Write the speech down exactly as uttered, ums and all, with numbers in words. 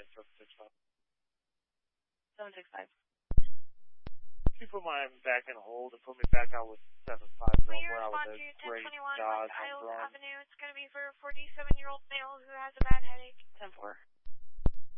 in seven six five. seven six five. Can you put my back in hold and put me back out with seven five one where I was a great Dodge on Braun? Avenue. It's going to be for a forty-seven-year-old male who has a bad headache. ten four.